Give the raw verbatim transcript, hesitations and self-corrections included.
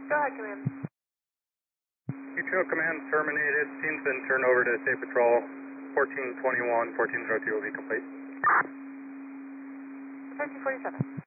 Go ahead, command. Mutual command terminated. Scene's been turned over to State Patrol. fourteen twenty-one, fourteen oh two will be complete. fifteen forty-seven.